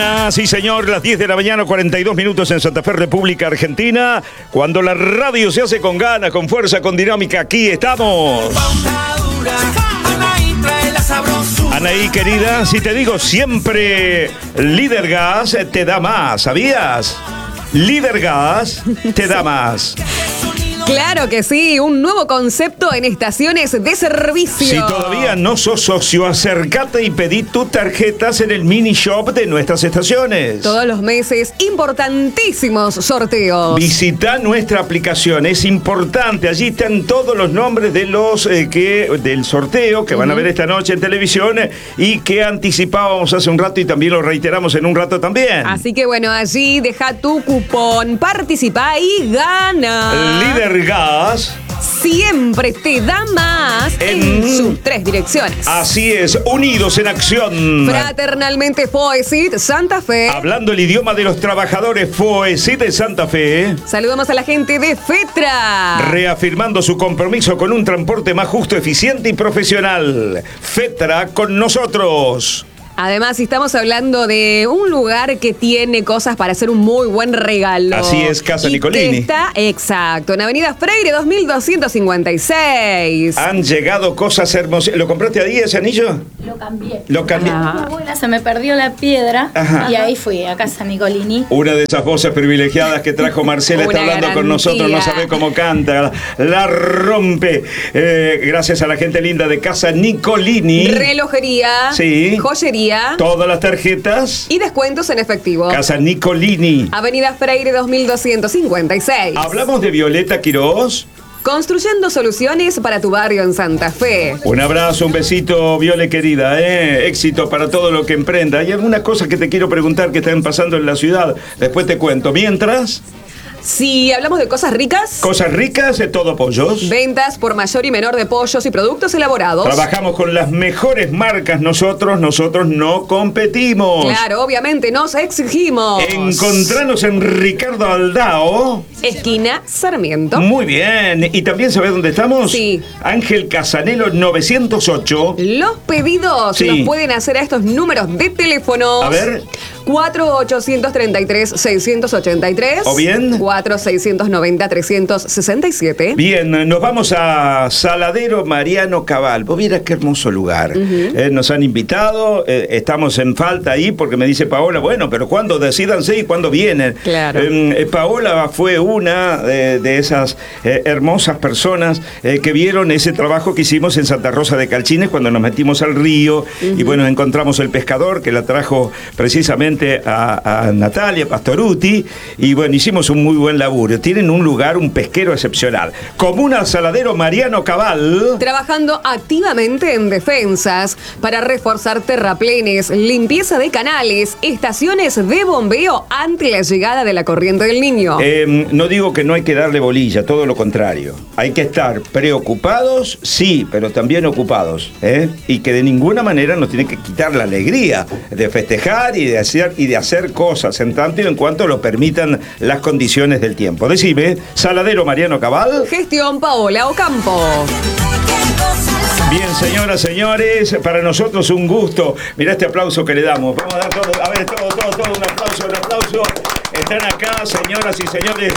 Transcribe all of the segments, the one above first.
mañana, sí señor, las 10 de la mañana, 42 minutos en Santa Fe, República Argentina. Cuando la radio se hace con ganas, con fuerza, con dinámica, aquí estamos. Anaí, querida, si te digo siempre, Líder Gas te da más, ¿sabías? Líder Gas te da más. Claro que sí, un nuevo concepto en estaciones de servicio. Si todavía no sos socio, acércate y pedí tus tarjetas en el mini shop de nuestras estaciones. Todos los meses, importantísimos sorteos. Visita nuestra aplicación, es importante. Allí están todos los nombres de los del sorteo que van a ver esta noche en televisión y que anticipábamos hace un rato y también lo reiteramos en un rato también. Así que bueno, allí deja tu cupón, participa y gana. Líder Gas siempre te da más en sus 3 direcciones. Así es, unidos en acción. Fraternalmente Foesit Santa Fe. Hablando el idioma de los trabajadores, Foesit de Santa Fe. Saludamos a la gente de FETRA. Reafirmando su compromiso con un transporte más justo, eficiente y profesional. FETRA con nosotros. Además, estamos hablando de un lugar que tiene cosas para hacer un muy buen regalo. Así es, Casa Nicolini. Está, exacto, en Avenida Freire 2256. Han llegado cosas hermosas. ¿Lo compraste ahí ese anillo? Lo cambié. Lo cambié. Abuela, se me perdió la piedra. Ajá. Y ahí fui, a Casa Nicolini. Una de esas voces privilegiadas que trajo Marcela está hablando garantía con nosotros, no sabe cómo canta, la rompe. Gracias a la gente linda de Casa Nicolini. Relojería. Sí. Joyería. Todas las tarjetas. Y descuentos en efectivo. Casa Nicolini. Avenida Freire 2256. Hablamos de Violeta Quirós. Construyendo soluciones para tu barrio en Santa Fe. Un abrazo, un besito, Viole querida, éxito para todo lo que emprenda. Hay algunas cosas que te quiero preguntar que están pasando en la ciudad. Después te cuento. Mientras, si hablamos de cosas ricas. cosas ricas, todo pollos. Ventas por mayor y menor de pollos y productos elaborados. Trabajamos con las mejores marcas nosotros no competimos. Claro, obviamente, nos exigimos. Encontranos en Ricardo Aldao. Esquina Sarmiento. Muy bien. ¿Y también sabés dónde estamos? Sí. Ángel Casanelo 908. Los pedidos Sí. los pueden hacer a estos números de teléfono. A ver. 4833-683. O bien. 4690-367. Bien, nos vamos a Saladero Mariano Cabal. Vos vieras qué hermoso lugar. Nos han invitado, estamos en falta ahí porque me dice Paola, bueno, pero ¿cuándo? Decídanse y cuándo vienen. Claro. Paola fue una de esas hermosas personas que vieron ese trabajo que hicimos en Santa Rosa de Calchines cuando nos metimos al río y bueno, encontramos el pescador que la trajo precisamente a Natalia Pastoruti y bueno, hicimos un muy buen laburo. Tienen un lugar, un pesquero excepcional. Comuna Saladero Mariano Cabal. Trabajando activamente en defensas para reforzar terraplenes, limpieza de canales, estaciones de bombeo ante la llegada de la corriente del Niño. No digo que no hay que darle bolilla, todo lo contrario. Hay que estar preocupados, sí, pero también ocupados, y que de ninguna manera nos tiene que quitar la alegría de festejar y de hacer cosas en tanto y en cuanto lo permitan las condiciones del tiempo. Decime, Saladero Mariano Cabal. Gestión Paola Ocampo. Bien, señoras, señores, para nosotros un gusto. Mirá este aplauso que le damos. Vamos a dar todo, un aplauso. Están acá, señoras y señores.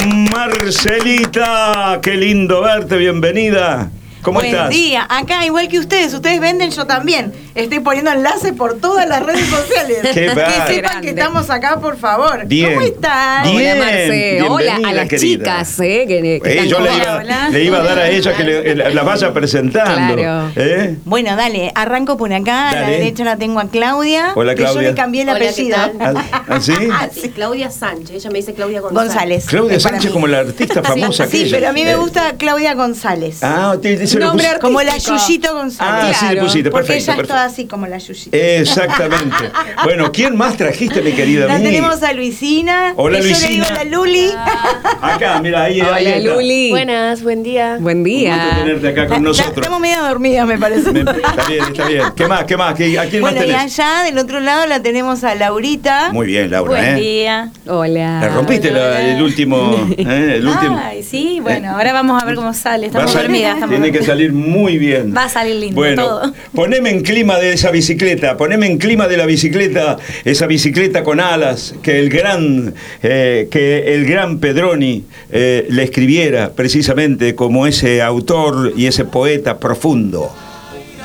Marcelita, qué lindo verte, bienvenida. ¿Cómo estás? Buen día, acá igual que ustedes venden, yo también. Estoy poniendo enlaces por todas las redes sociales. Qué que sepan que estamos acá, por favor. Bien. ¿Cómo están? Bien. Hola, Marce. Hola a las querida. chicas, que están yo con vos. le iba a dar a ella que la vaya presentando. Claro. Bueno, dale, arranco por acá. Dale. A la derecha la tengo a Claudia. Hola, que Claudia. yo le cambié el Hola, ¿qué apellido. tal? ¿Así? Sí, Claudia Sánchez, ella me dice Claudia González. Claudia es para Sánchez mí. como la artista famosa Sí, aquella. pero a mí me gusta Claudia González. Dice Nombre artístico. Como la Yuyito González. sí, le pusiste, Porque perfecto. ella es toda así como la Yuyito. Exactamente. Bueno, ¿quién más trajiste, mi querida La amiga? tenemos a Luisina. Hola, que Luisina. Yo le digo a la Luli. Acá, mira, ahí Hola, está. Luli. Buenas, buen día. Buen Un gusto día. tenerte acá con nosotros. Estamos medio dormidas, me parece. Está bien. ¿Qué más? ¿A quién más Bueno, y tenés? allá del otro lado la tenemos a Laurita. Muy bien, Laura, Buen día. Hola. Le rompiste Hola. el último. Ay, sí, bueno, ahora vamos a ver cómo sale. Estamos Va a salir. dormidas. Tiene que salir muy bien. Va a salir lindo bueno, todo. Poneme en clima de esa bicicleta, poneme en clima de la bicicleta, esa bicicleta con alas, que el gran Pedroni le escribiera precisamente como ese autor y ese poeta profundo.